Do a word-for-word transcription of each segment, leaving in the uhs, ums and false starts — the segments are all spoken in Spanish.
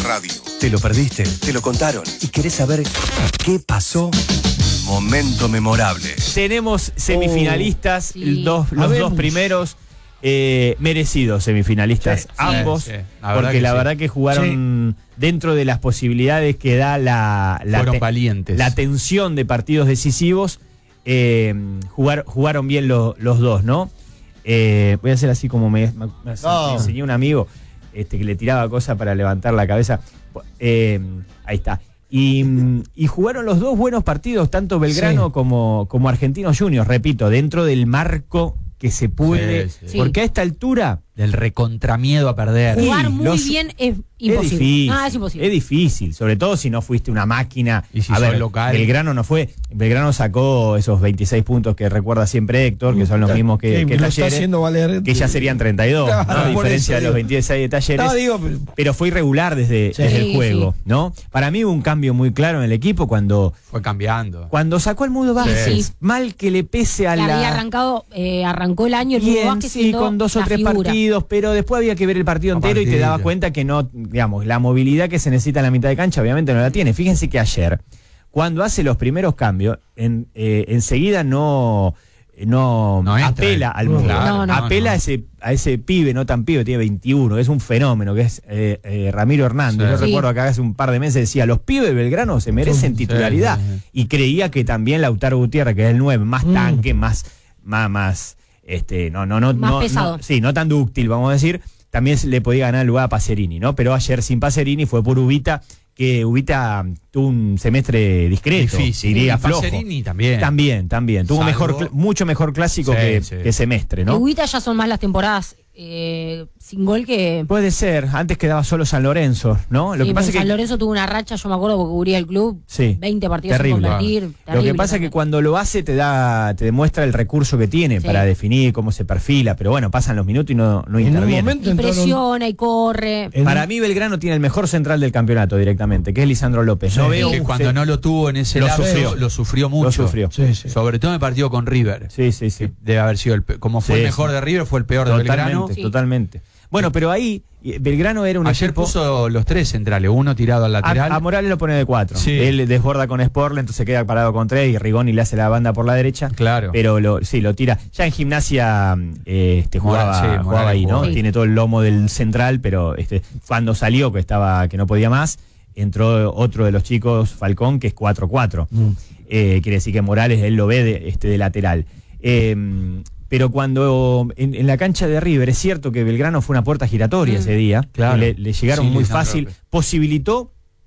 radio. ¿Te lo perdiste? ¿Te lo contaron? ¿Y querés saber qué pasó? Momento memorable. Tenemos semifinalistas, Oh, sí. dos, los Habemos. dos primeros eh, merecidos semifinalistas, Sí, sí, ambos, sí, la verdad porque que la sí. verdad que jugaron dentro de las posibilidades que da la, la, Fueron te- valientes. la tensión de partidos decisivos. Eh, jugar, jugaron bien lo- los dos, ¿no? Eh, voy a hacer así como me, me- me No. enseñó un amigo este, que le tiraba cosas para levantar la cabeza. Eh, ahí está. Y, y jugaron los dos buenos partidos, tanto Belgrano Sí. como, como Argentinos Juniors, repito, dentro del marco que se puede. Sí, sí. Porque a esta altura Del recontramiedo a perder. Uy, Jugar muy los- bien es es imposible. difícil. No, es imposible. Es difícil, sobre todo si no fuiste una máquina. Y si a sos ver, local. Belgrano no fue. Belgrano sacó esos veintiséis puntos que recuerda siempre Héctor, que son los mismos que, Sí, que lo está Talleres, haciendo valer. que ya serían treinta y dos, Claro, ¿no? a por diferencia eso de los digo. veintiséis de Talleres. No, digo, pero- pero fue irregular desde, Sí. desde el Sí, juego, sí. ¿no? Para mí hubo un cambio muy claro en el equipo cuando, Fue cambiando. cuando sacó al Mudo Vázquez. Sí. Mal que le pese a Que la... había arrancado, eh, arrancó el año el Mudo Bien, Vázquez sí, siendo con dos o la tres figura. partidos, pero después había que ver el partido A entero y te partido. dabas cuenta que no, digamos, la movilidad que se necesita en la mitad de cancha obviamente no la tiene. Fíjense que ayer, cuando hace los primeros cambios, en, eh, enseguida no, no, No entra apela él. al Mudo, Claro, No, no. apela no. A, ese, a ese pibe, no tan pibe, tiene veintiuno, es un fenómeno, que es eh, eh, Ramiro Hernández. Sí. Yo Sí. recuerdo acá hace un par de meses decía, los pibes de Belgrano se merecen Sí, titularidad. sí, sí. Y creía que también Lautaro Gutiérrez, que es el nueve, más Mm. tanque, más, más, más, este, no, no, no, Más no, pesado. no- sí, no tan dúctil, vamos a decir, también se le podía ganar el lugar a Pacerini, ¿no? Pero ayer sin Pacerini fue por Ubita, que Ubita tuvo un semestre discreto, Difícil. diría Y flojo. Pacerini también. También, también. Tuvo Salvo- mejor, cl- mucho mejor clásico Sí, que, sí. que semestre, ¿no? Ubita ya son más las temporadas eh, sin gol que... Puede ser, antes quedaba solo San Lorenzo, ¿no? Lo Sí, que pasa es pero San que Lorenzo tuvo una racha, yo me acuerdo porque cubría el club, Sí, veinte partidos sin terrible. convertir. Lo que terrible pasa es que también. cuando lo hace te da, te demuestra el recurso que tiene Sí. para definir cómo se perfila, pero bueno, pasan los minutos y no, no En un interviene. momento Y entraron- presiona y corre. en- Para mí Belgrano tiene el mejor central del campeonato directamente, que es Lisandro López. No Sí. veo que un cuando ce- no lo tuvo en ese Lo lapso, sufrió. lo sufrió mucho. Lo sufrió. Sí, sí. Sobre todo en el partido con River. Sí, sí, sí. Que debe haber sido el pe- como fue Sí, el mejor sí. de River, fue el peor de Belgrano. Totalmente, Sí. totalmente. Bueno, pero ahí y Belgrano era un Ayer equipo... puso los tres centrales, uno tirado al lateral. A, a Morales lo pone de cuatro. Sí. Él desborda con Sporle, entonces queda parado con tres y Rigoni le hace la banda por la derecha. Claro. Pero lo, sí, lo tira. Ya en Gimnasia eh, este, jugaba, Morales, sí, jugaba Morales ahí, ¿no? jugó. Sí. Tiene todo el lomo del central, pero este, cuando salió, que estaba que no podía más, entró otro de los chicos, Falcón, que es cuatro cuatro. Mm. Eh, quiere decir que Morales él lo ve de, este, de lateral. Eh, pero cuando en, en la cancha de River, es cierto que Belgrano fue una puerta giratoria Mm. ese día, Claro. que le, le llegaron Sí, muy Lisandro fácil, López. posibilitó...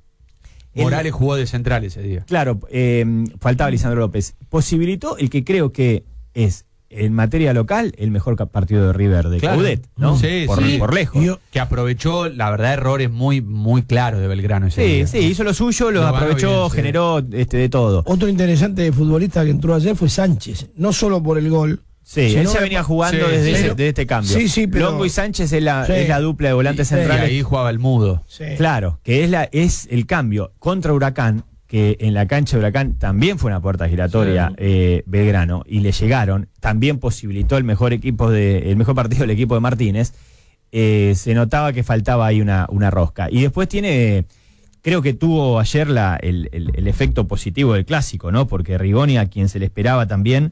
el- Morales jugó de central ese día. Claro, eh, faltaba Lisandro López. Posibilitó el que creo que es, en materia local, el mejor ca- partido de River de Claro. Coudet, ¿no? Sí, por, sí. por lejos. Y yo- Que aprovechó, la verdad, errores muy, muy claros de Belgrano ese Sí, día. sí, hizo lo suyo, lo Lo ganó aprovechó, bien, sí. generó este, de todo. Otro interesante futbolista que entró ayer fue Sánchez, no solo por el gol. Sí, sino él ya que- venía jugando Sí, desde, sí. ese- Pero- desde este cambio. Sí, sí, pero- Longo y Sánchez es la, Sí. es la dupla de volantes Sí. Y centrales. ahí jugaba el mudo. Sí. Claro, que es, la, es el cambio contra Huracán, que en la cancha de Huracán también fue una puerta giratoria Sí. eh, Belgrano, y le llegaron, también posibilitó el mejor equipo de, el mejor partido del equipo de Martínez. Eh, se notaba que faltaba ahí una, una rosca. Y después tiene, creo que tuvo ayer la, el, el- el efecto positivo del clásico, ¿no? Porque Rigoni, a quien se le esperaba también,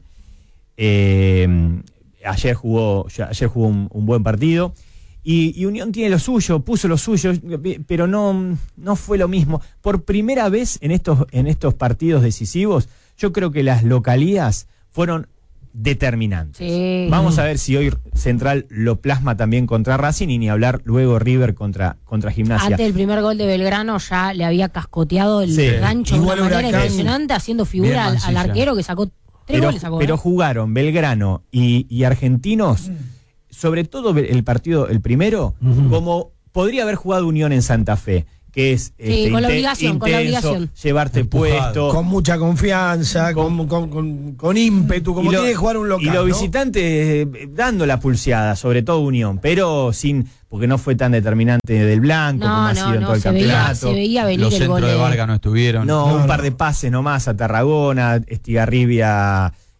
eh, ayer jugó, ya- ayer jugó un, un buen partido. Y, y Unión tiene lo suyo, puso lo suyo, pero no, no fue lo mismo. Por primera vez en estos, en estos partidos decisivos, yo creo que las localías fueron determinantes. Sí. Vamos a ver si hoy Central lo plasma también contra Racing y ni hablar luego River contra, contra Gimnasia. Antes del primer gol de Belgrano ya le había cascoteado el Sí. gancho de Igual una manera Huracán- impresionante, haciendo figura Bien al, al mancilla. arquero que sacó tres pero, goles. Sacó, pero ¿eh? jugaron Belgrano y, y Argentinos, sobre todo el partido, el primero, Ujú. como podría haber jugado Unión en Santa Fe, que es este, con la inte- obligación, con la intenso, obligación. llevarte Empujado. puesto. Con mucha confianza, con, con, con, con ímpetu, como y lo- tiene que jugar un local. y los ¿no? visitantes eh, dando la pulseada, sobre todo Unión, pero sin, porque no fue tan determinante del blanco como No, ha no, sido en no, todo el se veía, campeonato. se veía venir Los el gol centros de de Vargas no estuvieron. No, No, un par no. de pases nomás a Tarragona, Estigarribia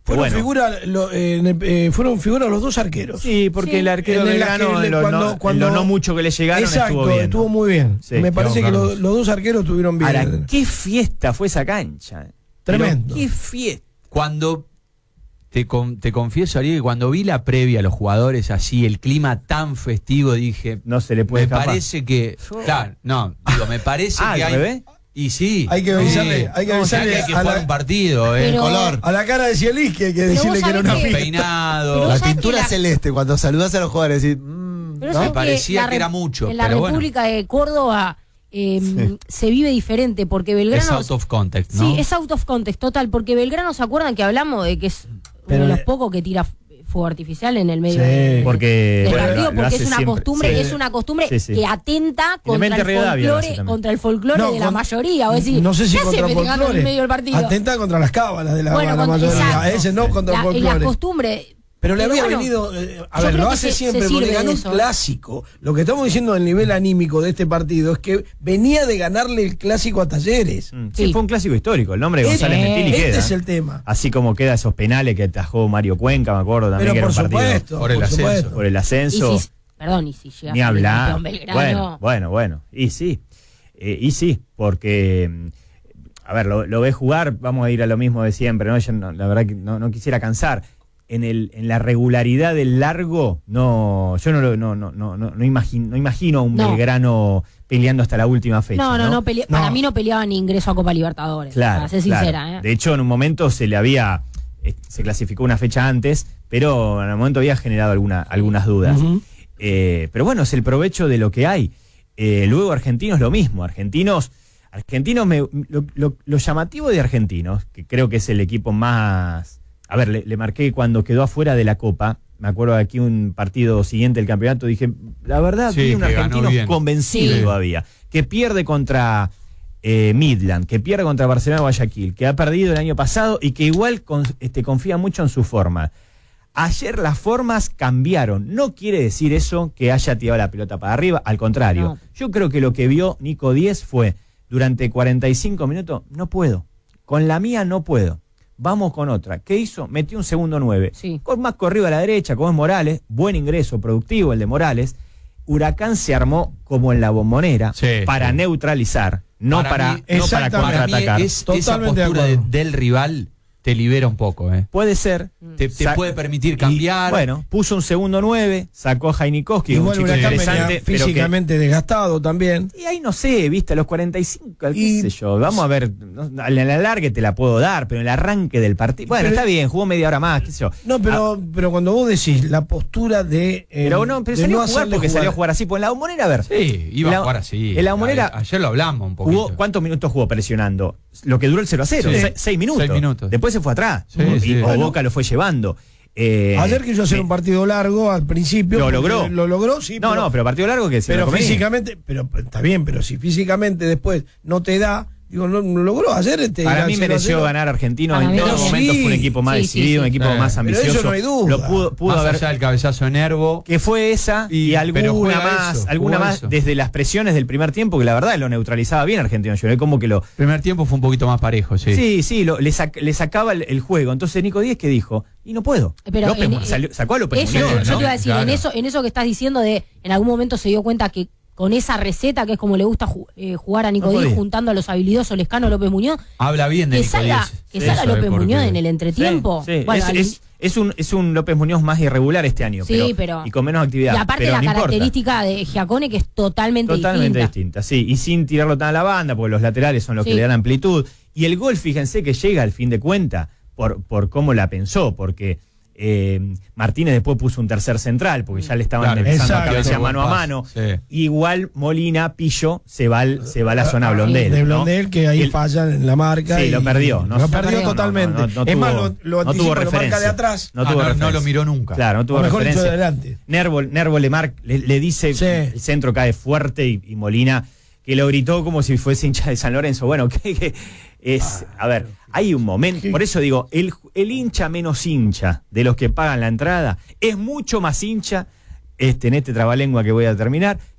Fueron bueno. figuras lo, eh, eh, fueron figuras los dos arqueros. Sí, porque Sí. el arquero En el Belgrano, arquero, en lo, cuando- no, cuando- en lo no mucho que le llegaron, Exacto, estuvo bien. estuvo ¿no? muy bien. Sí, Me parece quedó que claro. lo- los dos arqueros estuvieron bien. Ahora, qué fiesta fue esa cancha. Tremendo. Pero qué fiesta. Cuando te, con- te confieso, Ariel, que cuando vi la previa a los jugadores así, el clima tan festivo, dije, No se le puede me escapar. parece que, claro, no, digo, me parece Ah, que ¿al hay, revés? y sí, Hay que sí. avisarle- hay que No, avisarle hay que a jugar la- un partido, eh. Pero- color. A la cara de Cielis que hay que Pero decirle vos que era sabés una que- fiesta. Peinado. Pero La vos sabés pintura que la- celeste, cuando saludás a los jugadores, decís, mmm, Pero ¿no? sabés Me parecía la que era Re- mucho, En la pero bueno. República de Córdoba eh, se vive diferente porque Es Belgrano. out of context, ¿no? Sí, es out of context, total. Porque Belgrano, ¿se acuerdan que hablamos de que es Pero uno de los le- pocos que tira fuego artificial en el medio Sí. de- Porque del lo- partido? lo Porque hace es una siempre. costumbre, Sí. es una costumbre Sí, sí. que atenta contra Clemente el Rivadavia lo hace folclore, también. contra el folclore No, de la con- mayoría. O decir, no sé si ¿qué hace contra el festejando en folclore. el medio del partido? Atenta contra las cábalas de la, Bueno, la contra- mayoría. exacto. Ese no contra La- el y la folclore. costumbre. Pero le había bueno, venido, eh, a yo ver, creo lo que hace se- siempre, se porque sirve ganó de un eso. clásico. Lo que estamos diciendo del nivel anímico de este partido es que venía de ganarle el clásico a Talleres. Mm, Sí, Sí. fue un clásico histórico. El nombre de Este- González Mentili este queda. es el tema. Así como queda esos penales que atajó Mario Cuenca, me acuerdo también Pero que era por un partido supuesto, por el ascenso. supuesto. por el Y ascenso. si, perdón, y si llega Ni a ser el hablar. campeón Belgrano, Bueno, bueno, bueno. Y sí. Eh, y sí, porque, mm, a ver, lo, lo ves jugar, vamos a ir a lo mismo de siempre, ¿no? Yo no- la verdad que no, no quisiera cansar. En, el, en la regularidad del largo, no, yo no lo, no, no, no, no, no imagino, no imagino a un No. Belgrano peleando hasta la última fecha. No, no, no, pelea- No. para mí no peleaba ni ingreso a Copa Libertadores. Claro, para ser claro. sincera, ¿eh? De hecho, en un momento se le había, eh, se clasificó una fecha antes, pero en el momento había generado alguna, algunas dudas. Ujú. Eh, pero bueno, es el provecho de lo que hay. Eh, luego Argentinos lo mismo. Argentinos, Argentinos me- lo, lo- lo llamativo de Argentinos, que creo que es el equipo más... A ver, le, le marqué cuando quedó afuera de la Copa. Me acuerdo de aquí un partido siguiente del campeonato, dije, la verdad, Sí, vi un que ganó argentino bien. convencido Sí. todavía, que pierde contra eh, Midland, que pierde contra Barcelona Guayaquil, que ha perdido el año pasado y que igual con- este, confía mucho en su forma. Ayer las formas cambiaron. No quiere decir eso que haya tirado la pelota para arriba, al contrario. No. Yo creo que lo que vio Nico Díez fue, durante cuarenta y cinco minutos, no puedo. Con la mía no puedo. Vamos con otra. ¿Qué hizo? Metió un segundo nueve. Sí. Con más corrido a la derecha, como es Morales. Buen ingreso, productivo el de Morales. Huracán se armó como en la Bombonera Sí, para sí. neutralizar, no Para para, mí- no para Exactamente. Para mí contraatacar. es, esa Totalmente de postura de- acuerdo. del rival te libera un poco, ¿eh? Puede ser. Te, te Sa- puede permitir Y, cambiar. bueno, puso un segundo nueve, sacó a Jainikowski, un Igual chico Huracán venía interesante, pero que físicamente desgastado también. y ahí no sé, viste, a los cuarenta y cinco, qué Y- sé yo, vamos a ver, no, a la larga te la puedo dar, pero en el arranque del partido, bueno, Pero- está bien, jugó media hora más, qué sé yo. No, pero, pero cuando vos decís la postura de. eh, Pero no, pero de salió no a jugar hacerle porque salió a jugar así, pues en la Bombonera, a ver, Sí, iba La- a jugar así. en la Bombonera A- Ayer lo hablamos un poquito. jugó, ¿cuántos minutos jugó presionando? Lo que duró el cero a cero, Sí. se- seis minutos. Seis minutos. Después se fue atrás, Sí, y, sí. o Bueno. Boca lo fue llevando. Eh, Ayer quiso hacer eh, un partido largo al principio. Lo porque logró. Lo logró, sí. No, pero, no, pero partido largo que se pero lo comía. físicamente, pero está bien, pero si físicamente después no te da, digo, no, no logró. Ayer este. Para era mí cero a mereció cero. ganar Argentino, Para en mí todo también. momento Sí, fue un equipo más sí, sí, decidido, sí. un equipo Sí. más Pero eso ambicioso. no hay duda. Lo pudo, pudo Más haber allá del cabezazo de Nervo. que fue esa y, Y- pero alguna juega más, eso, alguna juega más eso. desde las presiones del primer tiempo, que la verdad lo neutralizaba bien Argentino. Yo como que lo Primer tiempo fue un poquito más parejo, sí. sí, sí, lo- le, sac- le sacaba el, el juego. Entonces Nico Díez que dijo, y no puedo. Pero López en- Mu- salió- sacó a López Eso, Muñoz, yo ¿no? te iba a decir, Claro. en eso, en eso que estás diciendo de en algún momento se dio cuenta que con esa receta que es como le gusta ju- eh, jugar a Nico No Díaz, podía. juntando a los habilidosos Lescano López Muñoz, Habla bien de que Nico salga, Díaz. que Eso salga es López porque- Muñoz en el entretiempo. Sí, sí. Bueno, es, al- es- es un, es un López Muñoz más irregular este año, Sí, pero, pero- y con menos actividad. y aparte pero la no importa. característica de Giacone que es totalmente, Totalmente distinta. distinta, sí, y sin tirarlo tan a la banda, porque los laterales son los Sí. que le dan amplitud. Y el gol, fíjense que llega al fin de cuenta por, por cómo la pensó, porque eh, Martínez después puso un tercer central, porque ya le estaban Claro, empezando a exacto. cabecear Buen mano a pase, mano. sí. Igual Molina, Pillo, se va, al- se va a la zona Blondel. De ¿no? Blondel, que ahí El- fallan en la marca. Sí, y- lo perdió. Lo No, perdió perdió, no, totalmente. no, no, no es tuvo- más, lo, lo no tuvo anticipa, lo marca referencia. de atrás. No Ah, tuvo no, no referencia. lo miró nunca. Claro, no tuvo O mejor dicho, referencia. de adelante. Nervo, Nervo le, mar- le, le dice, Sí. el centro cae fuerte y, y Molina, que lo gritó como si fuese hincha de San Lorenzo. Bueno, que, que es, a ver, hay un momento, ¿Qué? por eso digo, el, el hincha menos hincha de los que pagan la entrada es mucho más hincha, este, en este trabalengua que voy a terminar,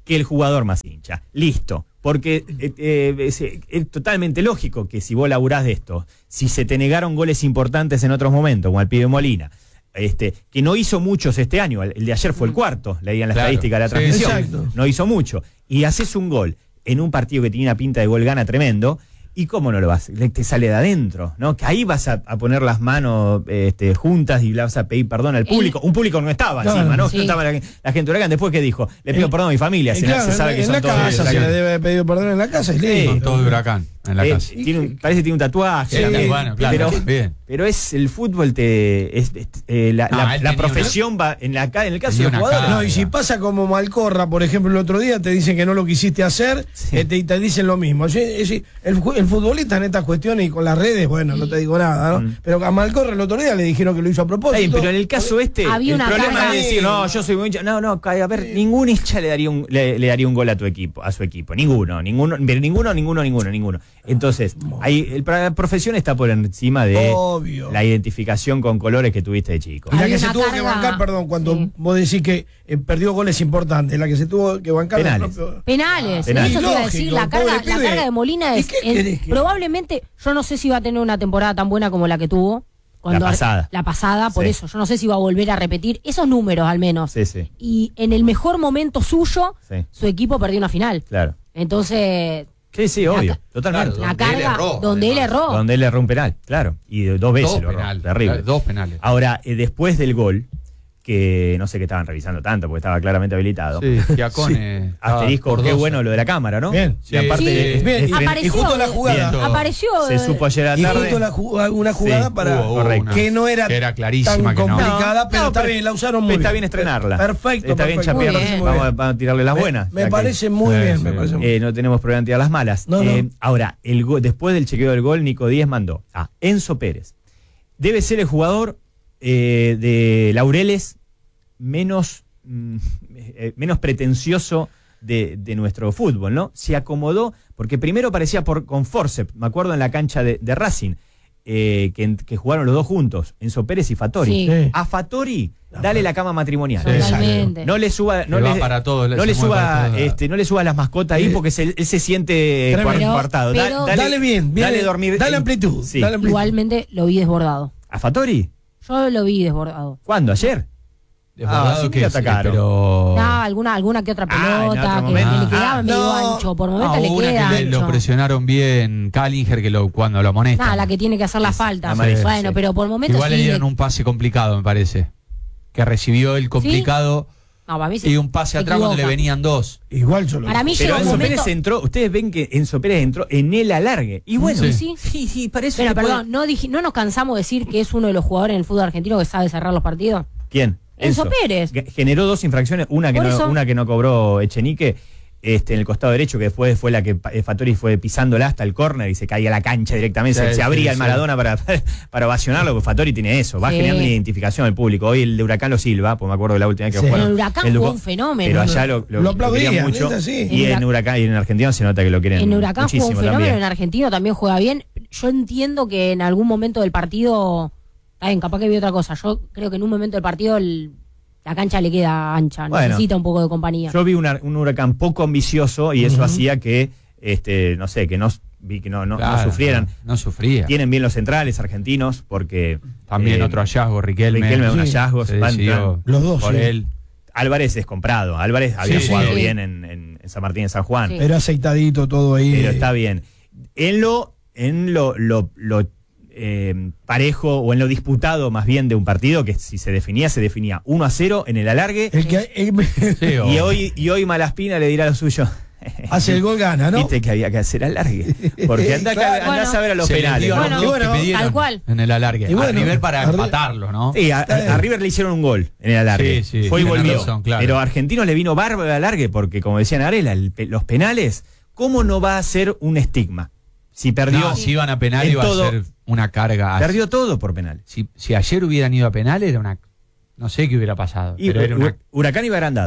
que el jugador más hincha. Listo. Porque eh, eh, es, es totalmente lógico que si vos laburás de esto, si se te negaron goles importantes en otros momentos, como el pibe Molina, este, que no hizo muchos este año, el, el de ayer fue el cuarto, leían la Claro, estadística de la sí, transmisión, exacto. no hizo mucho, y haces un gol en un partido que tenía una pinta de gol gana tremendo, ¿y cómo no lo vas? Le- Te sale de adentro, ¿no? Que ahí vas a, a poner las manos este, juntas y le vas a pedir perdón al público. Un público no estaba Claro, encima, ¿no? sí. No estaba la, la gente de Huracán. Después, ¿qué dijo? Le pido Eh, perdón a mi familia. Eh, Se, claro, se sabe en, que en son la todos de casa se Huracán. le debe haber pedido perdón en la casa y Sí. listo. Son todos de Huracán en la Eh, casa. tiene un- parece que tiene un tatuaje. Sí, también. bueno, claro, pero, bien. pero es el fútbol te es, es- eh, la, No, la- él la tenía profesión va en la ca- en el caso de tenía los una jugadores. cara. No, y si pasa como Malcorra, por ejemplo, el otro día te dicen que no lo quisiste hacer, Sí. eh, te, y te dicen lo mismo. Sí, es decir, el, ju- el futbolista en estas cuestiones y con las redes, bueno, no te digo nada, ¿no? Mm. Pero a Malcorra el otro día le dijeron que lo hizo a propósito. Ey, pero en el caso este, Había el una problema carga- es decir, no, yo soy muy hincha. No, no, a ver, ningún hincha le daría un, le, le daría un gol a tu equipo, a su equipo. Ninguno, ninguno, pero ninguno, ninguno, ninguno, ninguno. Entonces, ahí, el, la profesión está por encima de Obvio. la identificación con colores que tuviste de chico. Y la Hay que se una tuvo que carga- bancar, perdón, cuando Sí. vos decís que eh, perdió goles importantes, la que se tuvo que bancar el Penales. propio- Penales, Penales. eso te iba a Lógico, decir, la pobre carga, la pibe. carga de Molina ¿Y es qué en- querés que- probablemente, yo no sé si va a tener una temporada tan buena como la que tuvo. Cuando La pasada. La pasada, por Sí. eso, yo no sé si va a volver a repetir esos números al menos. Sí, sí, Y en el mejor momento suyo, sí, su equipo perdió una final. claro. Entonces, Sí, sí, obvio, ca- totalmente. Claro, la donde él carga erró, donde él además. erró. Donde él erró un penal, claro. Y de- dos veces Dos lo erró. penales. Terrible. Claro, dos penales. Ahora, eh, después del gol, que no sé qué estaban revisando tanto, porque estaba claramente habilitado. Sí, Giacone estaba Asterisco, por qué dos. bueno lo de la cámara, ¿no? Bien. Y aparte, Sí, es- bien. es- Y- Apareció, y justo la jugada. Bien. apareció. se supo ayer a la Y tarde. justo la ju- una jugada Sí, para Hubo- hubo correcto. una que no era, que era clarísima tan que no. complicada, No, pero no, está pero bien, la usaron muy está bien. bien estrenarla. Perfecto, Está bien perfecto. chapear. Muy bien. Vamos a, vamos a tirarle las buenas. Me ya que, parece muy Sí, bien, sí. me parece muy eh, no tenemos problema en tirar las malas. No, no. Eh, ahora, el go- después del chequeo del gol, Nico Díez mandó a Enzo Pérez. Debe ser el jugador eh, de Laureles menos, mm, eh, menos pretencioso de, de nuestro fútbol, ¿no? Se acomodó, porque primero parecía por, con forceps, me acuerdo en la cancha de, de Racing, eh, que, que jugaron los dos juntos, Enzo Pérez y Fattori. Sí. Sí. A Fattori, dale la cama matrimonial. Sí. Totalmente. No le suba, no Que va le, para todos, no se le mueve para suba, todos lados. este, no le suba las mascotas ahí Eh, porque se- él se siente tremendo. cuartado. Da- Pero- Dale bien, bien, dale dormir. dale en- amplitud, Sí. dale amplitud. Igualmente lo vi desbordado. ¿A Fattori? Yo lo vi desbordado. ¿Cuándo? ¿Ayer? Desbordado Ah, sí, que lo sí, atacaron. pero Ah, alguna, alguna que otra Ah, en pelota otro que, momento. que le quedaba Ah, medio no. ancho. Por Ah, momentos le hubo una queda que le- lo ancho. presionaron bien Callinger que lo, cuando lo amonestan. Nada, la que tiene que hacer la falta. amarilla, Bueno, sí. pero por momentos Igual le sí dieron le- un pase complicado, me parece. Que recibió el complicado No, para mí se- y un pase se atrás cuando le equivoca. venían dos. Igual yo lo Para mí Pero llega un Enzo momento... Pérez entró, ustedes ven que Enzo Pérez entró en el alargue. Y bueno, Sí. Sí. sí, sí, para eso Pero se puede- perdón, ¿no, dije- ¿no nos cansamos de decir que es uno de los jugadores en el fútbol argentino que sabe cerrar los partidos? ¿Quién? Enzo Pérez. Ge- Generó dos infracciones, una que, Por no, eso. una que no cobró Echenique, este, en el costado derecho, que después fue la que pa- eh, Fattori fue pisándola hasta el córner y se caía a la cancha directamente, Sí, se, se sí, abría el sí. Maradona para, para ovacionarlo, porque Fattori tiene eso, va Sí. generando una identificación al público. Hoy el de Huracán lo silba, pues me acuerdo de la última vez que Sí. jugaron. En el Huracán El fue Duco- un fenómeno. Pero allá lo, lo, Lo aplaudían, querían mucho. es así. Y En en Hurac- Huracán y en Argentina se nota que lo quieren En Huracán jugó muchísimo un fenómeno, también. en Argentino también juega bien. Yo entiendo que en algún momento del partido, está bien, capaz que vi otra cosa. Yo creo que en un momento del partido el- la cancha le queda ancha, Bueno, necesita un poco de compañía. Yo vi una- un Huracán poco ambicioso y eso hacía que, este, no sé, que no, vi que no, no, no Claro, sufrieran. No, no sufría. Tienen bien los centrales argentinos porque También eh, otro hallazgo, Riquelme. Riquelme, un Sí. hallazgo. Se van- decidió van- Los dos, por sí. él. Álvarez es comprado. Álvarez había Sí, jugado sí. bien en, en- en San Martín de San Juan. Sí. Era aceitadito todo ahí. Pero está bien. En lo, en lo, lo, lo, eh, parejo o en lo disputado más bien de un partido, que si se definía, se definía uno a cero en el alargue. El que el- Sí, o- Y hoy, y hoy Malaspina le dirá lo suyo. hace el gol gana, ¿no? Viste que había que hacer alargue. Porque anda, Claro. andá a saber a los se les penales. dio a ¿no? los Bueno, dos bueno, que pidieron tal cual. en el alargue. Y bueno, a River para arri- empatarlo, ¿no? Sí, a, a- a River le hicieron un gol en el alargue. Sí, sí, Fue y tiene volvió. razón, claro. Pero a Argentinos le vino bárbaro el alargue porque, como decía Narela, el pe- los penales, ¿cómo no va a ser un estigma? Si perdió, No, si iban a penal en iba todo- a ser una carga. perdió todo por penales. Si, si ayer hubieran ido a penal era una... No sé qué hubiera pasado. Y pero era una... Huracán iba agrandado.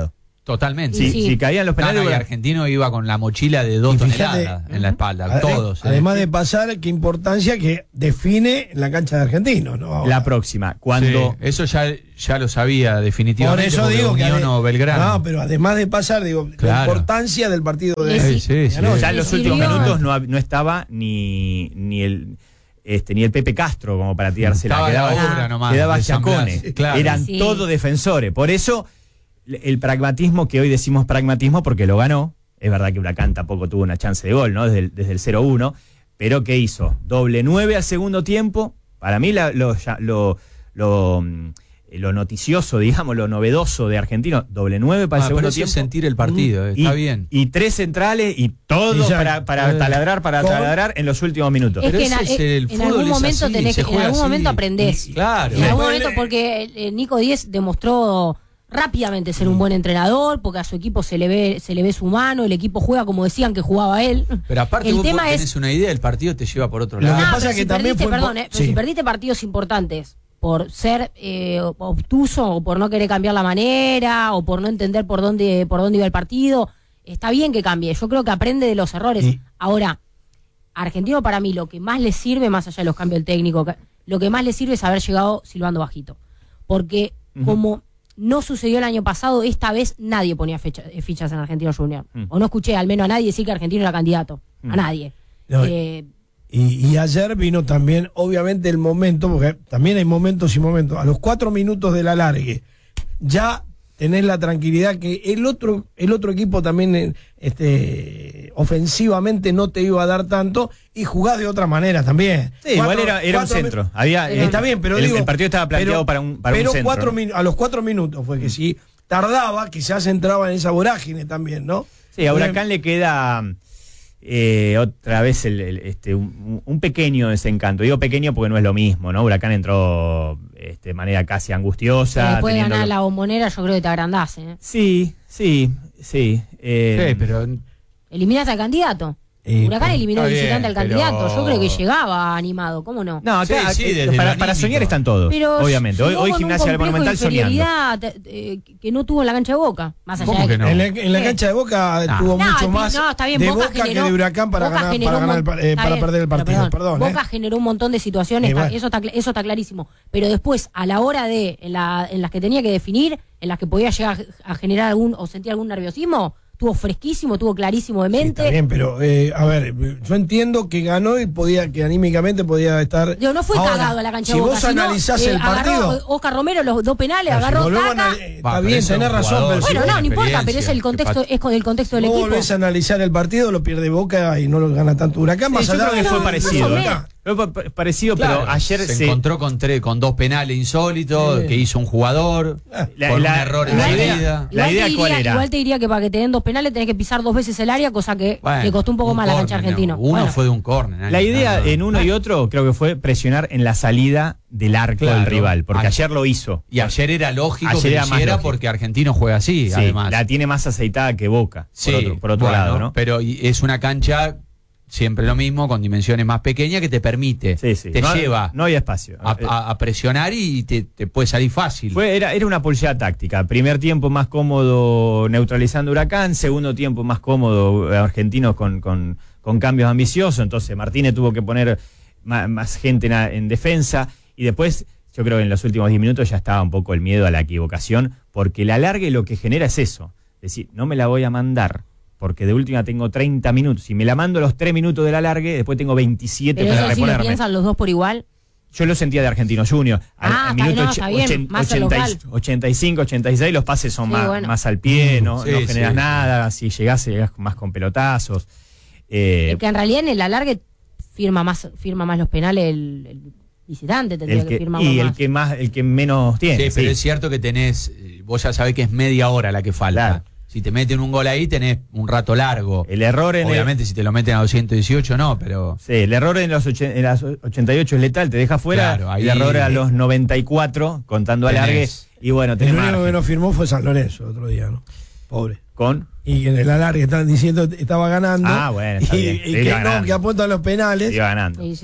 Totalmente. Si, Sí. si caían los No, penales, no, y Argentino iba con la mochila de dos Y fíjate, toneladas en la espalda, Ade- todos. ¿eh? Además de pasar, qué importancia que define la cancha de Argentinos, ¿no? Ahora. la próxima, cuando... Sí, eso ya, ya lo sabía Por definitivamente. eso porque digo que. Unión ade- o Belgrano. No, pero además de pasar, digo, la Claro. importancia del partido de. Le Sí, sí, de sí. anoche. Ya en los Le últimos sirvió. minutos no, hab- no estaba ni, ni el este ni el Pepe Castro como para tirársela. Estaba Quedaba, la obra nomás, quedaba de San Blas. Chacone. Claro. Eran Sí. todos defensores. Por eso el pragmatismo, que hoy decimos pragmatismo porque lo ganó. Es verdad que Huracán tampoco tuvo una chance de gol, ¿no? Desde el, desde el cero uno. Pero ¿qué hizo? Doble nueve al segundo tiempo. Para mí la- lo, ya- lo, lo, mm, lo noticioso, digamos, lo novedoso de Argentino, doble nueve para el Ah, segundo pero eso tiempo. es sentir el partido, eh, Y- está bien. Y tres centrales y todo Y ya- para, para eh, taladrar, para con- taladrar en los últimos minutos. Es Pero que en, ese es eh, el en fútbol, algún es momento así, tenés se que, en juega algún así. momento aprendés. Y- claro. En algún Después momento, le- porque eh, Nico Díez demostró rápidamente ser un buen entrenador, porque a su equipo se le ve, se le ve su mano, el equipo juega como decían que jugaba él. Pero aparte el vos tema tenés es una idea, el partido te lleva por otro Lo lado. que Ah, pasa pero es que si también perdiste, fue perdón, por- eh, pero sí. si perdiste partidos importantes por ser eh, obtuso o por no querer cambiar la manera o por no entender por dónde por dónde iba el partido, está bien que cambie. Yo creo que aprende de los errores. Y- Ahora, a Argentino para mí lo que más le sirve, más allá de los cambios del técnico, que- lo que más le sirve es haber llegado silbando bajito. Porque como no sucedió el año pasado, esta vez nadie ponía fecha- eh, fichas en Argentino Junior. Mm. O no escuché al menos a nadie decir que Argentino era candidato. Mm. A nadie. No, Eh, Y, y ayer vino también, obviamente, el momento, porque también hay momentos y momentos. A los cuatro minutos del alargue, ya tenés la tranquilidad que el otro, el otro equipo también eh, este, ofensivamente no te iba a dar tanto y jugás de otra manera también. Sí, igual Cuatro- era, era un cuatro mi- centro. Había, Pero- eh, Está bien, pero el, digo, el partido estaba planteado pero- para un, para pero un centro. cuatro ¿no? minu- a los cuatro minutos fue que si tardaba, quizás entraba en esa vorágine también, ¿no? Sí, a Huracán le queda eh, otra vez el, el- este, un, un pequeño desencanto. Digo pequeño porque no es lo mismo, ¿no? Huracán entró este, de manera casi angustiosa. después de teniendo- ganar la bombonera, yo creo que te agrandás. ¿eh? Sí, sí, sí. eh, Sí, pero Eliminaste al candidato. Eh, Huracán eliminó está de visitante bien, al candidato. pero- Yo creo que llegaba animado, ¿cómo no? No, acá, Sí, sí, eh, desde para, lo para anímico. soñar están todos, Pero obviamente. Hoy, llegó hoy con un Gimnasia del complejo de Monumental soñando. inferioridad, eh, que no tuvo en la cancha de Boca. Más allá ¿Cómo de que no? En la, en la Sí. cancha de Boca No. tuvo No, mucho el- más no, está bien, de Boca Boca generó- que de Huracán para, Boca ganar, generó para, un ganar el mon- par- eh, está para bien, perder el pero partido. Perdón, Boca ¿eh? generó un montón de situaciones, Y bueno. está- eso, está, cl- eso está clarísimo. Pero después, a la hora de, en, la- en las que tenía que definir, en las que podía llegar a generar algún, o sentir algún nerviosismo, tuvo fresquísimo, tuvo clarísimo de Sí, mente. está bien, pero eh, a ver, yo entiendo que ganó y podía, que anímicamente podía estar. Digo, no fue Ahora, cagado a la cancha si de Boca. vos sino, analizás eh, el agarró partido. Oscar Romero los dos penales, si agarró volvemos a taca. anal- eh, Va, Está pero bien, ese es un tenés razón, jugador, pero si Bueno, vos- no, no importa, pero es el experiencia, contexto, que es con el contexto del vos equipo. volvés a analizar el partido, lo pierde Boca y no lo gana tanto Huracán. Sí, Más yo allá creo que de fue que- parecido. más o ¿eh? menos. Fue pa- pa- parecido, Claro, pero ayer se, se, encontró con, tres, con dos penales insólitos Sí. que hizo un jugador La- por la- un error en la la idea- vida. la Igual idea te cuál diría- era. Igual te diría que para que te den dos penales tenés que pisar dos veces el área, cosa que Bueno, le costó un poco más a la cancha córner, argentina. no. Uno Bueno, fue de un córner. La idea en uno y otro creo que fue presionar en la salida del arco Claro. del rival, porque Ay. ayer lo hizo. Y ayer era lógico Ayer que era lo más hiciera lógico. porque Argentino juega así, Sí, además. la tiene más aceitada que Boca, Sí, por otro, por otro bueno, lado, ¿no? Pero y- es una cancha, siempre lo mismo, con dimensiones más pequeñas que te permite, Sí, sí. te No- lleva No había espacio. a, Eh, a- a presionar y te, te puede salir fácil. Fue, era, era una pulseada táctica. Primer tiempo más cómodo neutralizando Huracán, segundo tiempo más cómodo eh, Argentinos con, con, con cambios ambiciosos. Entonces Martínez tuvo que poner más, más gente en, en defensa. Y después, yo creo que en los últimos diez minutos ya estaba un poco el miedo a la equivocación, porque el alargue lo que genera es eso. Es decir, no me la voy a mandar, porque de última tengo treinta minutos. Si me la mando los tres minutos del alargue, después tengo veintisiete pero para eso sí lo reponerme. piensan los dos por igual. Yo lo sentía de Argentino Junior. Al, Ah, al está- minuto no, och- está bien, ochen- más al ochenta y- local. ochenta y cinco, ochenta y seis, los pases son Sí, más, bueno. más al pie, no, Sí, no generas sí. nada. Si llegás, llegás más con pelotazos. Eh, El que en realidad en el alargue firma más, firma más los penales el, el visitante, tendría el que, que, firmar y el más. que más, el que menos tiene. Sí, pero sí. es cierto que tenés, eh, vos ya sabés que es media hora la que falta. Claro. Si te meten un gol ahí, tenés un rato largo. El error en el- Obviamente, si te lo meten a doscientos dieciocho, no, pero. Sí, el error en los ochen- en las ochenta y ocho es letal, te deja fuera. Claro, ahí- el error a los noventa y cuatro, contando Tenés. alargue. Y bueno, El tenés único que margen. no firmó fue San Lorenzo otro día, ¿no? Pobre. Con. Y en el alargue estaban diciendo que estaba ganando. Ah, bueno, está y, bien. y Sí, que iba no, ganando. que apunta a los penales. Iba ganando. Sí, sí.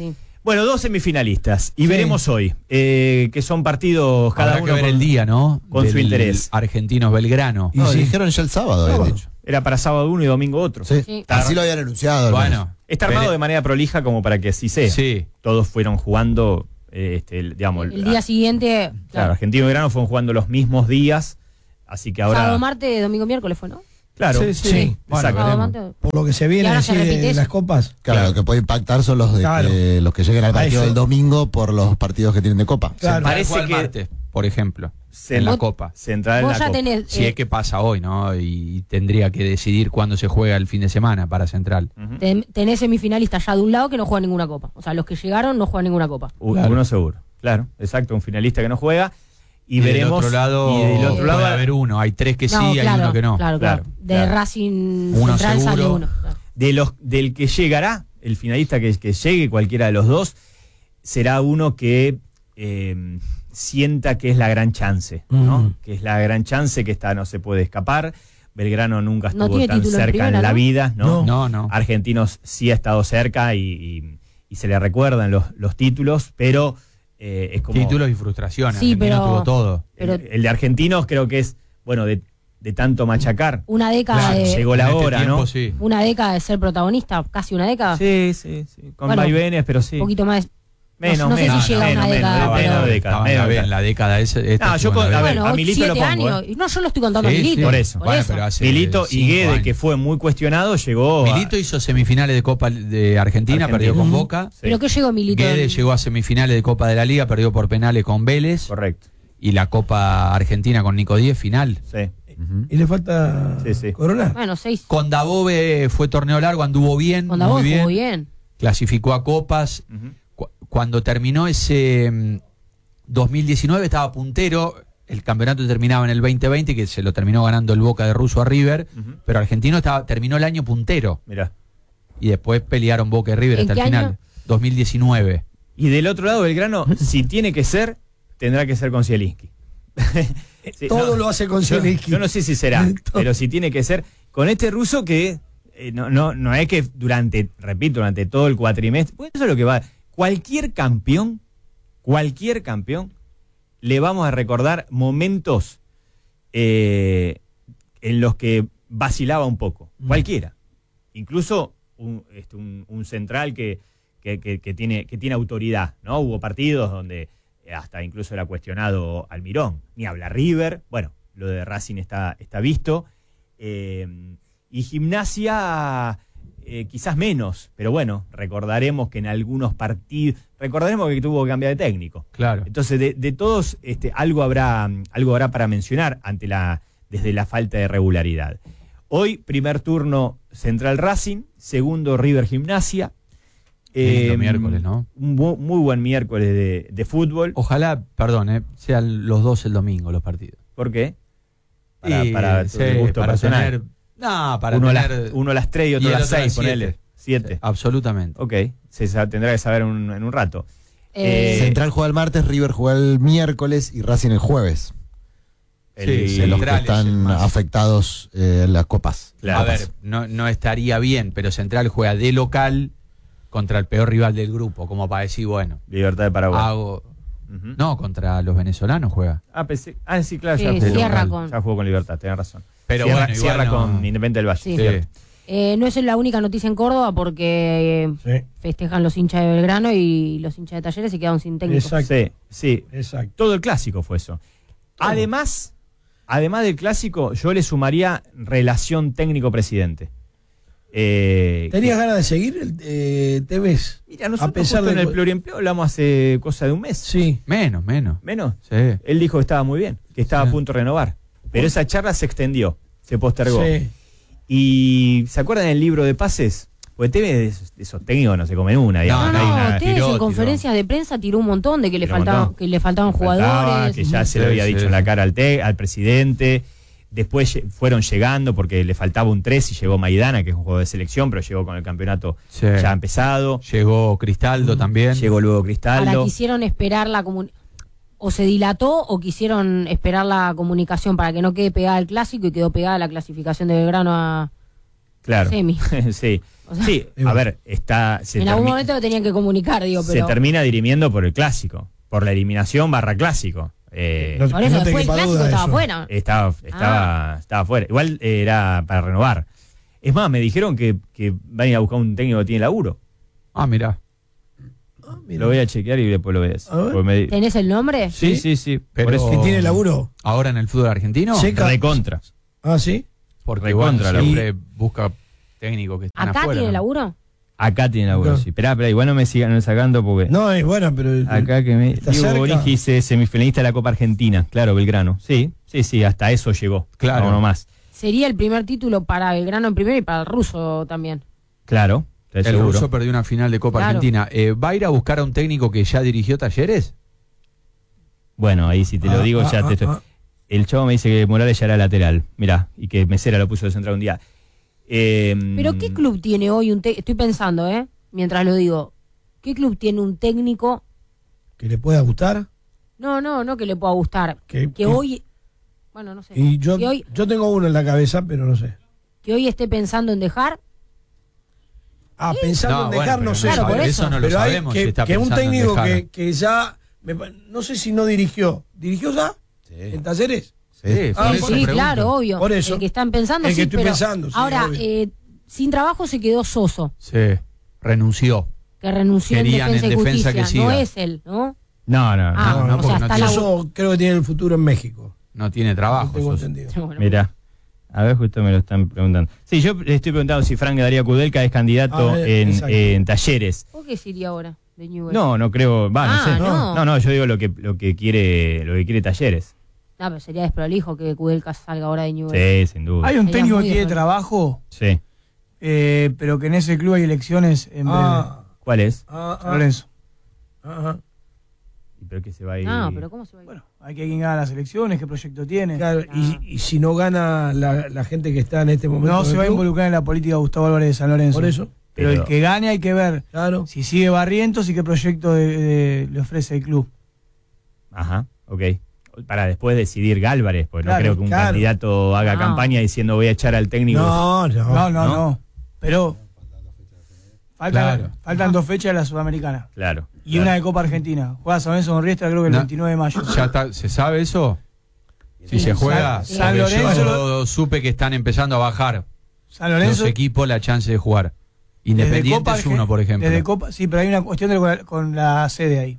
Bueno, dos semifinalistas. Y Sí. veremos hoy, eh, que son partidos cada Habrá uno que ver con, el día, ¿no? con su Del interés. Argentinos Belgrano. No, sí. dijeron ya el sábado, habían dicho. Era para sábado uno y domingo otro. Sí. Sí. Así lo habían anunciado. al menos. Bueno, Está armado vere- de manera prolija como para que así sea. Sí. Todos fueron jugando, eh, este, el- digamos, El día siguiente, Claro, claro. Argentino y Belgrano fueron jugando los mismos días, así que ahora... Sábado, martes, domingo, miércoles fue, ¿no? Claro, Sí, sí. sí, Bueno, exacto. Sábado, veremos. martes. Por lo que se Y viene ahora así se repite de eso. las copas. Claro, Claro. lo que puede impactar son los, de Claro. que- los que lleguen al A partido eso. del domingo por los partidos que tienen de Copa. Claro. Central Parece juega el que- martes, por ejemplo, Se- en la Vos- Copa. Central en Vos la ya Copa. tenés. Si eh, es que pasa hoy, ¿no? Y tendría que decidir cuándo se juega el fin de semana para Central. Ujú. ten- tenés semifinalistas ya de un lado que no juegan ninguna copa. O sea, los que llegaron no juegan ninguna copa. U- Claro. Uno seguro, claro, exacto, un finalista que no juega. Y, Y, veremos. del otro lado, y del otro puede lado haber uno. Hay tres que sí, No, hay claro, uno que no. Claro, claro. Claro, De claro. Racing Uno Central sale seguro. uno. Claro. de los, del que llegará, el finalista que, que llegue, cualquiera de los dos, será uno que eh, sienta que es la gran chance, ¿no? Mm. Que es la gran chance, que esta no se puede escapar. Belgrano nunca No estuvo tiene tan título en cerca primera, en la ¿no? vida, ¿no? No, no. Argentinos sí ha estado cerca y, y- y se le recuerdan los, los títulos, pero eh, es como... Títulos y frustraciones. Sí, Argentino pero- tuvo todo. Pero el, el de Argentinos creo que es, bueno, de, de tanto machacar. una década Claro, de llegó la En este hora, tiempo, ¿no? Sí. una década de ser protagonista, casi una década. Sí, sí, sí. Con Bueno, vaivenes, pero sí. Un poquito más. Menos, no sé menos, si llega a menos, una menos, década, menos, pero- menos década, Estaba menos bien, década. la década esa. esta No, yo estuvo en con- la a ver, B. Bueno, a Milito siete lo pongo, años. ¿eh? No, yo lo estoy contando Sí, a Milito. sí. Por eso. Por Bueno, eso. pero hace Milito y cinco Guede, años. que fue muy cuestionado, llegó. a- Milito hizo semifinales de Copa de Argentina, Argentina. perdió con Ujú. Boca. Sí. ¿Pero qué llegó Milito? Guede en- llegó a semifinales de Copa de la Liga, perdió por penales con Vélez. Correcto. Y la Copa Argentina con Nico Díez, final. Sí. ¿Y le falta Sí, sí. Corona? Bueno, seis. Con Dabove fue torneo largo, anduvo bien, Con la voz muy bien, jugó bien. clasificó a copas. Ujú. Cu- Cuando terminó ese mm, dos mil diecinueve estaba puntero, el campeonato terminaba en el veinte veinte, que se lo terminó ganando el Boca de Russo a River, Ujú. pero Argentino estaba, terminó el año puntero Mirá. y después pelearon Boca y River ¿En hasta el qué final. año? dos mil diecinueve. Y del otro lado, Belgrano, si tiene que ser, tendrá que ser con Zielinski. Sí, Todo no, lo hace con yo, Zielinski. yo no sé si será, Todo. pero si tiene que ser con este ruso que eh, no, no, no es que durante, repito, durante todo el cuatrimestre, pues eso es lo que va. Cualquier campeón, cualquier campeón, le vamos a recordar momentos eh, en los que vacilaba un poco. Cualquiera. Incluso un, este, un, un central que, que, que- que tiene, que tiene autoridad, ¿no? Hubo partidos donde hasta incluso era cuestionado Almirón, ni habla River, bueno, lo de Racing está, está visto, eh, y Gimnasia eh, quizás menos, pero bueno, recordaremos que en algunos partidos, recordaremos que tuvo que cambiar de técnico. Claro. Entonces, de, de todos, este, algo habrá, algo habrá para mencionar ante la, desde la falta de regularidad. Hoy, primer turno Central Racing, segundo River Gimnasia. Lindo miércoles, ¿no? Un bu- muy buen miércoles de, de fútbol. Ojalá, perdón, eh, sean los dos el domingo los partidos. ¿Por qué? Para, Y, para tu sí, gusto para personal. tener- no, para uno, a tener... las, uno a las tres y otro y a el las otro a las seis, ponele. siete. Siete. Absolutamente. Ok, se sa- tendrá que saber un- en un rato. Eh, Eh, Central juega el martes, River juega el miércoles y Racing el jueves. El- Sí, de los que Central es el están más- afectados eh, en las copas. Claro. A ver, no, no estaría bien, pero Central juega de local contra el peor rival del grupo, como para decir, bueno, Libertad de Paraguay. hago... Ujú. No, contra los venezolanos juega. Ah, pensé- ah, sí, claro, Sí, ya, jugó, cierra con, con- ya jugó con Libertad, tenés razón. Pero cierra, bueno, igual cierra no- con Independiente del Valle. Sí. cierto. eh, no es la única noticia en Córdoba porque eh, Sí, festejan los hinchas de Belgrano y los hinchas de Talleres y quedaron sin técnico. exacto. Sí, sí. Exacto. Todo el clásico fue eso. Además, además del clásico, yo le sumaría relación técnico-presidente. Eh, ¿Tenías ganas de seguir el eh, T V? Mira, nosotros a pesar justo de en el que- pluriempleo hablamos hace cosa de un mes. Sí. Menos, menos. Menos. Sí. Él dijo que estaba muy bien, que estaba Sí. a punto de renovar. Pero esa charla se extendió, se postergó. Sí. Y ¿se acuerdan del libro de pases? Porque T V de esos, de esos técnicos no se comen una, digamos. No, no hay no, una- ustedes tiró, en tiró. conferencias de prensa tiró un montón de que le Tiró un faltaban, montón. que le faltaban faltaba, jugadores. que ya se le Sí, había sí, dicho sí. en la cara al, te- al presidente. Después lle- fueron llegando porque le faltaba un tres y llegó Maidana, que es un juego de selección, pero llegó con el campeonato Sí. ya empezado. Llegó Cristaldo también. Llegó luego Ahora Cristaldo. quisieron esperar la comunicación. O se dilató o quisieron esperar la comunicación para que no quede pegada el clásico y quedó pegada la clasificación de Belgrano a Claro. semi. sí. O sea, Sí, a ver, está... Se en algún termi- momento lo tenían que comunicar, digo, pero... Se termina dirimiendo por el clásico, por la eliminación barra clásico. Eh, No- Por eso, no te después el quepa clásico duda estaba eso. afuera. estaba, estaba, estaba fuera. Igual eh, era para renovar. Es más, me dijeron que, que van a ir a buscar un técnico que tiene laburo. Ah, mirá. Ah, mira. Lo voy a chequear y después lo ves. A ver. Porque me- ¿Tenés el nombre? Sí, sí, sí. Pero- Por eso ¿Que tiene laburo? ¿Ahora en el fútbol argentino? Sí. recontra. Ah, ¿sí? Porque Recontra, bueno, la- siempre busca técnicos que están ¿Acá afuera. tiene ¿no? laburo? Acá tiene laburo, Acá. sí. Esperá, esperá, igual no me sigan sacando porque... No, es buena, pero... Acá que me... Está Diego cerca. Bonigi dice semifinalista de la Copa Argentina. Claro, Belgrano. Sí, sí, sí, hasta eso llegó. Claro. No, no más. Sería el primer título para Belgrano en primero y para el ruso también. Claro, estoy El seguro. ruso perdió una final de Copa Claro. Argentina. Eh, ¿Va a ir a buscar a un técnico que ya dirigió Talleres? Bueno, ahí si te lo Ah, digo ah, ya ah, te estoy... ah. El chavo me dice que Morales ya era lateral. Mirá, y que Mesera lo puso de central un día. Eh, ¿Pero qué club tiene hoy un técnico? Estoy pensando, ¿eh? Mientras lo digo. ¿Qué club tiene un técnico? ¿Que le pueda gustar? No, no, no que le pueda gustar. Que- Que que- hoy... Bueno, no sé. Y yo, Que hoy, yo tengo uno en la cabeza, pero no sé. que hoy esté pensando en dejar. Ah, pensando No, en bueno, dejar, pero no sé. Claro, por sabe- eso. no lo pero hay sabemos que, si está que un pensando en técnico dejar. que, que ya... me pa- no sé si no dirigió. ¿Dirigió ya? ¿En Talleres? Sí, Ah, por Sí, eso sí, pregunto. claro, obvio. Por eso. El que están pensando, El que sí, estoy pero pensando, sí, ahora, obvio. eh, sin trabajo se quedó Soso, Sí, renunció. que renunció Querían en Defensa en y Defensa Justicia. que No siga. es él, ¿no? No, no, no. Ah, no, o porque sea, no está tiene- la... Eso creo que tiene el futuro en México. No tiene trabajo. tengo Soso. entendido. Bueno, Mirá. A ver, justo me lo están preguntando. Sí, yo le estoy preguntando si Frank Darío Kudelka es candidato Ah, eh, en, exacto. en Talleres. ¿Por qué sería ahora de Newell? No, no creo, va, no Ah, sé. no. No, no, yo digo lo que lo que quiere lo que quiere Talleres. No, pero sería desprolijo que Kudelka salga ahora de Newell. Sí, sin duda. Hay un Sería técnico muy que tiene bueno. trabajo, Sí. eh, pero que en ese club hay elecciones en breve. Ah, ¿Cuál es? ah, San ah, Lorenzo. ajá. ¿Y pero qué se va a ir? No, pero ¿cómo se va a ir? Bueno, hay que ver quién gana las elecciones, qué proyecto tiene. Claro, Ah. y, y si no gana la, la gente que está en este momento. No en se el va a club, involucrar en la política Gustavo Álvarez de San Lorenzo. Por eso, Pero, Pero- el que gane hay que ver claro. si sigue Barrientos y qué proyecto de- de- le ofrece el club. Ajá, ok. Para después decidir Gálvarez, porque Claro, no creo que un claro. candidato haga No. campaña diciendo voy a echar al técnico. No, no. No, no, ¿no? no. Pero faltan, Claro. faltan dos fechas de la Sudamericana. Claro. Y claro. una de Copa Argentina. Juega San Lorenzo con Riestra creo que el No. veintinueve de mayo. ¿Ya está, se sabe eso? Si se juega, San- San porque Lorenzo yo supe que están empezando a bajar San Lorenzo. los equipos la chance de jugar. desde Independiente Copa es uno, Argen- por ejemplo. Desde Copa, sí, pero hay una cuestión de- con, la, con la sede ahí.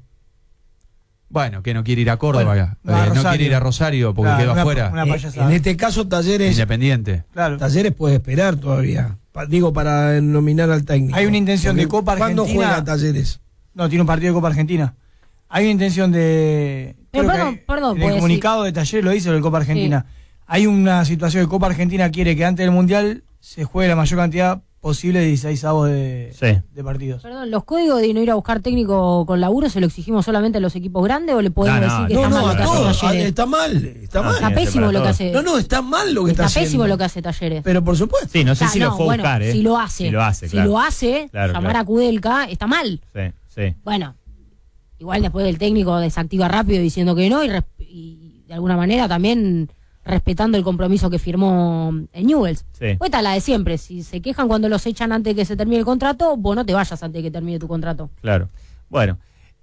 Bueno, que no quiere ir a Córdoba, Bueno, eh, va a no Rosario. quiere ir a Rosario porque Claro, quedó una- afuera. una Eh, payasada. en este caso, Talleres, Independiente. Claro. Talleres puede esperar todavía. Pa- digo, para nominar al técnico. Hay una intención de Porque Copa ¿cuándo Argentina? juega Talleres? No, tiene un partido de Copa Argentina. Hay una intención de. Pero creo que perdón, hay- perdón, En puede el comunicado de Talleres lo dice lo de Copa Argentina. Hay una situación de Copa Argentina quiere que antes del Mundial se juegue la mayor cantidad posible de dieciséis avos de, Sí. de partidos. Perdón, ¿los códigos de no ir a buscar técnico con laburo se lo exigimos solamente a los equipos grandes o le podemos No, no, decir que No, está no, mal lo a que hace todos. Ah, Talleres? Está mal, está No, mal. Está tiene que ser pésimo para lo que todos. hace. No, no, está mal lo que está, Está pésimo haciendo. lo que hace Talleres. Pero por supuesto. Sí, no sé O sea, si lo no, fue a bueno, buscar, ¿eh? Si lo hace. Si lo hace, Si claro. lo hace, Claro, llamar claro. a Kudelka está mal. Sí, sí. Bueno, igual después del técnico desactiva rápido diciendo que no y, res- y de alguna manera también respetando el compromiso que firmó en Newell's. Sí. Pues está la de siempre, si se quejan cuando los echan antes de que se termine el contrato, vos no te vayas antes de que termine tu contrato. Claro. Bueno,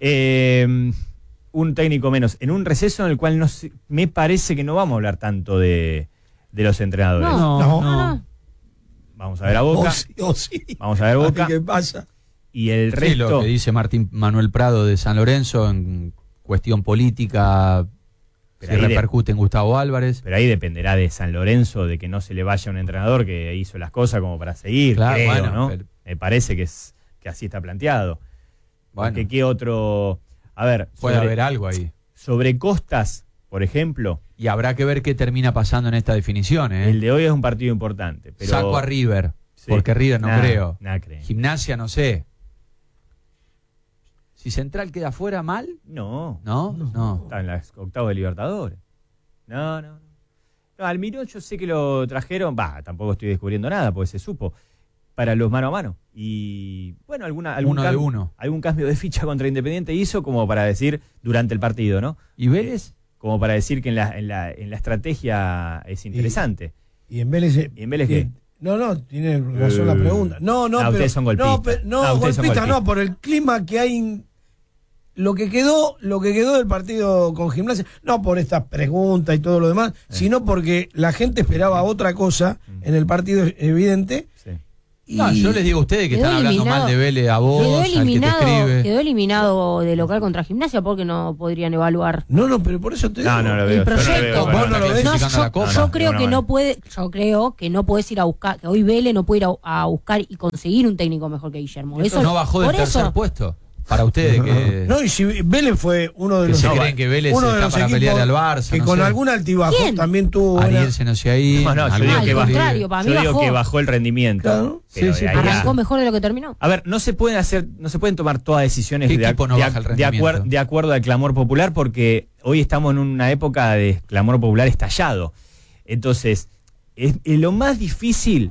eh, un técnico menos. En un receso en el cual no sé- me parece que no vamos a hablar tanto de, de los entrenadores. No, No. no, no. Vamos a ver a Boca. O sí, o sí. Vamos a ver Boca. ¿Qué pasa? Y el Sí, resto. lo que dice Martín Manuel Prado de San Lorenzo en cuestión política, Pero si ahí de- repercute en Gustavo Álvarez. Pero ahí dependerá de San Lorenzo, de que no se le vaya un entrenador que hizo las cosas como para seguir, Claro, creo, bueno, ¿no? pero- Me parece que es que así está planteado. Bueno, Porque qué otro... A ver, puede sobre, haber algo ahí. sobre Costas, por ejemplo, Y habrá que ver qué termina pasando en esta definición. ¿eh? el de hoy es un partido importante. Pero, Saco a River, Sí. porque River no Nah, creo. nah creo. Gimnasia no sé. Si Central queda fuera mal, No, ¿no? No. está en las octavos de Libertadores. No, no, no. No, Almirón yo sé que lo trajeron, va, tampoco estoy descubriendo nada, porque se supo, para los mano a mano. Y bueno, alguna, algún, Uno de cambio, uno. algún cambio de ficha contra Independiente hizo como para decir durante el partido, ¿no? ¿Y Vélez? Como para decir que en la, en la, en la estrategia es interesante. Y en Vélez. eh, ¿Y en Vélez eh, qué? No, no, tiene razón la pregunta. No, no, Ah, pero, ustedes son golpistas. No, pe- no, Ah, ustedes son golpistas no, golpistas. por el clima que hay. en- Lo que quedó, lo que quedó del partido con Gimnasia, no por estas preguntas y todo lo demás, sino porque la gente esperaba otra cosa en el partido evidente. Sí. Y No, yo les digo a ustedes que Quedó están hablando eliminado. mal de Vélez a vos, Quedó al que te eliminado, escribe. quedó eliminado de local contra Gimnasia porque no podrían evaluar No, no, pero por eso te No, digo. no lo el veo. yo no lo proyecto. veo, Vos pero no lo ves. No, clasificando yo, la Copa. yo No, creo no, que no. no puede, yo creo que no puedes ir a buscar, que hoy Vélez no puede ir a, a buscar y conseguir un técnico mejor que Guillermo. Eso no bajó del por tercer eso, puesto. Para ustedes que... No, y si Vélez fue uno de Que los se no, creen que Vélez uno de está los para equipos pelear al Barça, que no con sé. algún altibajo ¿Quién? también tuvo buena- Ariel se no se ahí. No, no, yo algún digo al que otro contrario, líder. para mí Yo digo bajó. que bajó el rendimiento. Claro. pero Sí, sí, de ahí pero- a- arrancó mejor de lo que terminó. A ver, no se pueden hacer, no se pueden tomar todas decisiones ¿Qué de, equipo no de- baja el de rendimiento? acuer- de acuerdo al clamor popular, porque hoy estamos en una época de clamor popular estallado. Entonces, es- es lo más difícil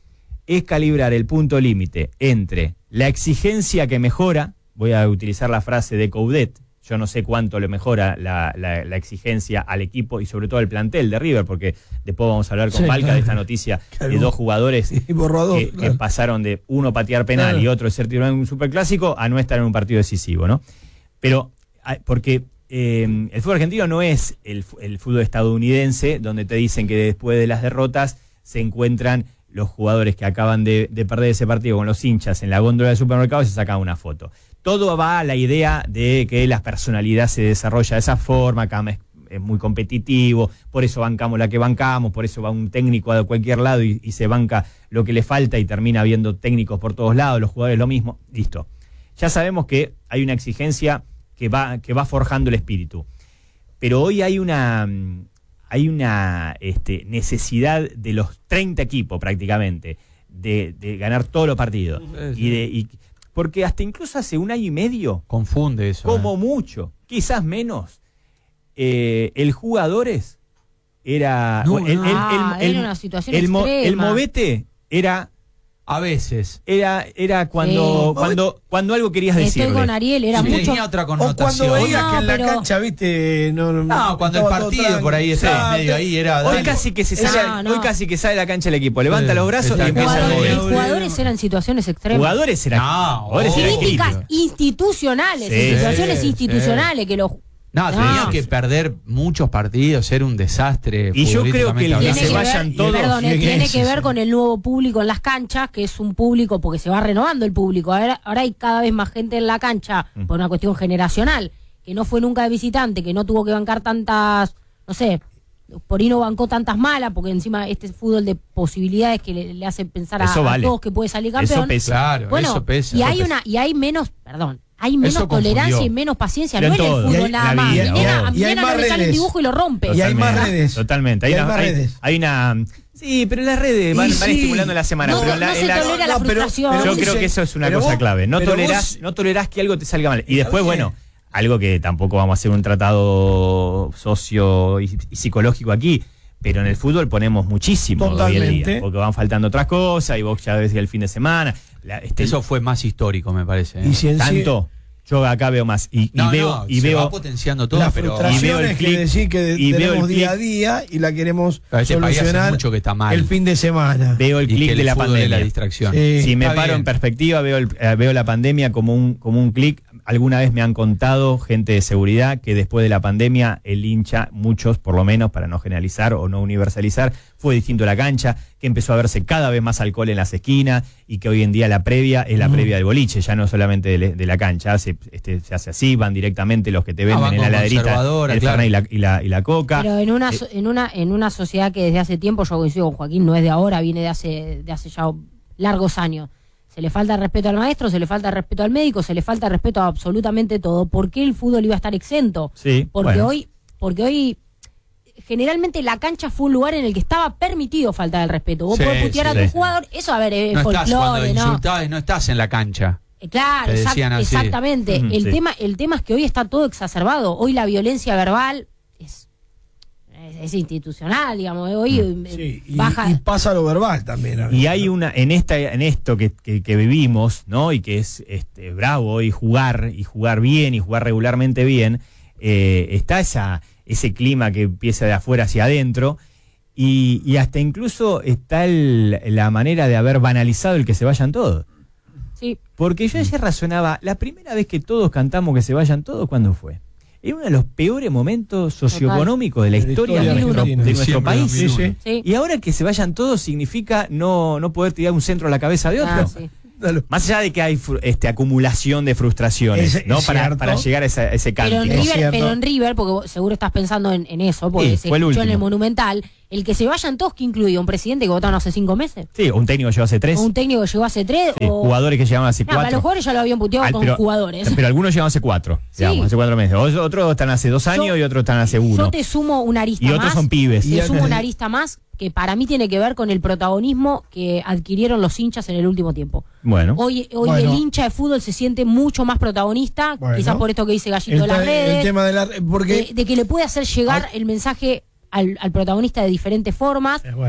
es calibrar el punto límite entre la exigencia que mejora, voy a utilizar la frase de Coudet, yo no sé cuánto le mejora la, la- la exigencia al equipo y sobre todo al plantel de River, porque después vamos a hablar con Sí, Palca claro. de esta noticia Claro. de dos jugadores Y borrador, que, que claro. pasaron de uno patear penal Claro. y otro ser titular en un superclásico a no estar en un partido decisivo, ¿no? Pero, ah, porque eh, el fútbol argentino no es el, fu- el fútbol estadounidense, donde te dicen que después de las derrotas se encuentran los jugadores que acaban de, de perder ese partido con los hinchas en la góndola del supermercado y se sacan una foto. Todo va a la idea de que la personalidad se desarrolla de esa forma, acá es, es muy competitivo, por eso bancamos la que bancamos, por eso va un técnico a cualquier lado y, y se banca lo que le falta y termina habiendo técnicos por todos lados, los jugadores lo mismo, listo. Ya sabemos que hay una exigencia que va, que va forjando el espíritu, pero hoy hay una, mm, hay una este, necesidad de los treinta equipos prácticamente de, de ganar todos los partidos. Sí, sí. Y de, y, porque hasta incluso hace un año y medio, Confunde eso. como ¿eh? mucho, quizás menos, eh, el jugadores era... No, el, el- no. el- Ah, el- era una situación el mo- el extrema. movete era... A veces. Era, era cuando, Sí. cuando, cuando algo querías decirle. Estoy con Ariel, era Sí, mucho. tenía otra O cuando connotación. veías No, que en la pero- cancha, viste, no, no, No, cuando el estaba todo partido tranqui. por ahí estaba Sí. medio ahí, era... Hoy dale. casi que se No, sale, no. hoy casi que sale de la cancha el equipo, levanta Sí, los brazos está y empieza a bien. Jugadores, mover. los jugadores eran situaciones extremas. Jugadores eran, No, jugadores eran Críticas críticos. institucionales, Sí, en situaciones sí, institucionales que los No, No. tenían que perder muchos partidos, ser un desastre. Y yo creo que el futbolísticamente que tiene se que hablando. vayan ver, todos, perdón, sí, eh, tiene sí, que sí. ver con el nuevo público en las canchas, que es un público porque se va renovando el público. Ahora, ahora hay cada vez más gente en la cancha Mm. por una cuestión generacional, que no fue nunca de visitante, que no tuvo que bancar tantas, no sé, por ahí no bancó tantas malas, porque encima este fútbol de posibilidades que le, le hace pensar a, Eso a vale. todos que puede salir Eso campeón. pesa. Claro, Bueno, eso pesa. y eso hay pesa. una y hay menos, perdón, hay menos Eso tolerancia confundió. y menos paciencia, Pero no en en el todo. fútbol Y hay- nada la más. vida, Mi nena, obvio. a mi Y hay nena más no le sale un redes. dibujo y lo rompe. Y hay más Totalmente. redes. Totalmente. Hay, Y hay una, más hay- redes. hay una. Sí, pero las redes van, Y van sí. estimulando la semana. No, pero en la- no en se la- tolera la no, pero- frustración. Yo vos creo dice- que eso es una pero cosa vos- clave. No pero tolerás, vos- no tolerás que algo te salga mal. Y después, bien. bueno, algo que tampoco vamos a hacer un tratado socio y, y psicológico aquí, pero en el fútbol ponemos muchísimo hoy en Totalmente. día, porque van faltando otras cosas y vos ya ves el fin de semana. La- este, Eso fue más histórico, me parece. ¿eh? Y si en sí- tanto, yo acá veo más. Y, y No, veo, no, y se veo va potenciando todo, las pero... y veo frustraciones el que clic, decir que y veo tenemos el día a clic. día y la queremos Pero este país hace solucionar mucho que está mal. el fin de semana. veo el Y clic que el de la fútbol es pandemia. la distracción. Sí. Si me Está paro bien. en perspectiva, veo, el- eh, veo la pandemia como un, como un clic. Alguna vez me han contado gente de seguridad que después de la pandemia el hincha, muchos por lo menos, para no generalizar o no universalizar, fue distinto a la cancha, que empezó a verse cada vez más alcohol en las esquinas y que hoy en día la previa es la previa del boliche, ya no solamente de, de la cancha, se, este, se hace así, van directamente los que te venden van en la con laderita, conservadora, el claro. Fernet y la, y, la, y la coca. Pero en una, Eh, so- en una en una sociedad que desde hace tiempo, yo coincido con Joaquín, no es de ahora, viene de hace de hace ya largos años. Se le falta respeto al maestro, se le falta respeto al médico, se le falta respeto a absolutamente todo. ¿Por qué el fútbol iba a estar exento? Sí, Porque bueno. hoy porque hoy generalmente la cancha fue un lugar en el que estaba permitido faltar el respeto. Vos Sí, podés putear sí, a tu sí. jugador, eso a ver, es No estás cuando folclore, ¿no? insultás, no estás en la cancha. Eh, Claro, Te exact- decían así. exactamente. Ujú, el sí. tema, el tema es que hoy está todo exacerbado. Hoy la violencia verbal es, es, es institucional, digamos. Hoy eh, Sí, y, baja. y pasa lo verbal también. a Y veces, hay ¿no? una, en esta, en esto que, que, que vivimos, ¿no? Y que es este, bravo y jugar, y jugar bien, y jugar regularmente bien, eh, está esa, ese clima que empieza de afuera hacia adentro, Y, y hasta incluso está el- la manera de haber banalizado el que se vayan todos. Sí. Porque yo ayer razonaba, la primera vez que todos cantamos que se vayan todos, ¿cuándo fue? Era uno de los peores momentos socioeconómicos de la De la historia historia de nuestro, argentina. de nuestro Diciembre de país. Sí, sí. Sí. Y ahora que se vayan todos significa no, no poder tirar un centro a la cabeza de otro. Ah, sí. Dale. Más allá de que hay fru- este, acumulación de frustraciones, Es- ¿no? es para, cierto. para llegar a esa- a ese Pero en, cántico. Es River, cierto. pero en River, porque vos seguro estás pensando en, en eso, porque Sí, se fue el escuchó en el último. Monumental, el que se vayan todos, que incluye un presidente que votaron hace cinco meses, Sí, un técnico llegó hace tres. o un técnico que llegó hace tres, Sí, o... jugadores que llegaban hace Nah, para cuatro. los jugadores ya lo habían puteado Al- con pero, jugadores. pero algunos llevan hace cuatro, Sí. digamos, hace cuatro meses. O- Otros están hace dos años Yo- y otros están hace uno. Yo te sumo una arista Y más. otros son pibes. Te Y- sumo una arista más que para mí tiene que ver con el protagonismo que adquirieron los hinchas en el último tiempo. Bueno, Hoy, hoy Bueno. el hincha de fútbol se siente mucho más protagonista, Bueno. quizás por esto que dice Gallito El, de las ta- redes, el tema de la. Porque. de, de que le puede hacer llegar Ah. el mensaje al, al protagonista de diferentes formas. Eh, bueno.